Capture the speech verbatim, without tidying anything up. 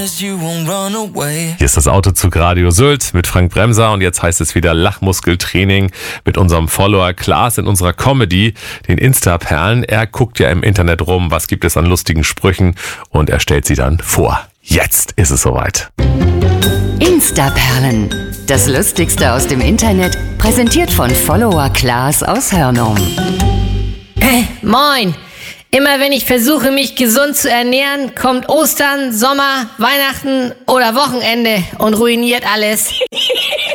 Hier ist das Autozug Radio Sylt mit Frank Bremser und jetzt heißt es wieder Lachmuskeltraining mit unserem Follower Klaas in unserer Comedy, den Insta-Perlen. Er guckt ja im Internet rum, was gibt es an lustigen Sprüchen und er stellt sie dann vor. Jetzt ist es soweit. Insta-Perlen, das Lustigste aus dem Internet, präsentiert von Follower Klaas aus Hörnum. Äh, moin! Immer wenn ich versuche, mich gesund zu ernähren, kommt Ostern, Sommer, Weihnachten oder Wochenende und ruiniert alles.